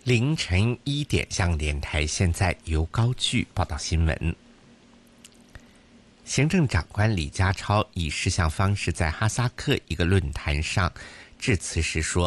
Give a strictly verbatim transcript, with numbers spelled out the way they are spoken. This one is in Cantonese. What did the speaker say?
凌晨一点，香港电台现在由高炬报道新闻。行政长官李家超以视像方式在哈萨克一个论坛上致辞时说，